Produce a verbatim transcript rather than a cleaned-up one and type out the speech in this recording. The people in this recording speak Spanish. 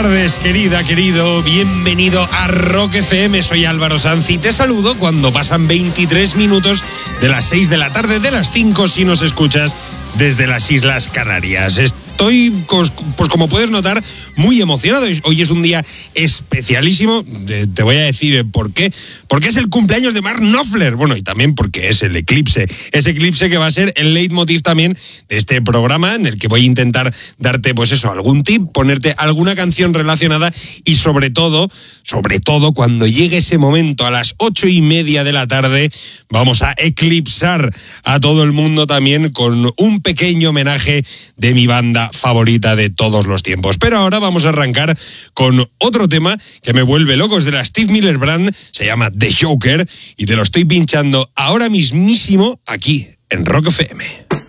tardes, querida, querido. Bienvenido a Rock F M. Soy Álvaro Sanz y te saludo cuando pasan veintitrés minutos de las seis de la tarde, de las cinco si nos escuchas desde las Islas Canarias. Estoy, pues como puedes notar, muy emocionado. Hoy es un día especialísimo. Te voy a decir por qué. Porque es el cumpleaños de Mark Knopfler. Bueno, y también porque es el eclipse. Ese eclipse que va a ser el leitmotiv también de este programa, en el que voy a intentar darte, pues eso, algún tip, ponerte alguna canción relacionada y sobre todo, sobre todo, cuando llegue ese momento a las ocho y media de la tarde, vamos a eclipsar a todo el mundo también con un pequeño homenaje de mi banda favorita de todos los tiempos. Pero ahora vamos a arrancar con otro tema que me vuelve loco, es de la Steve Miller Band, se llama The Joker y te lo estoy pinchando ahora mismísimo aquí en Rock F M.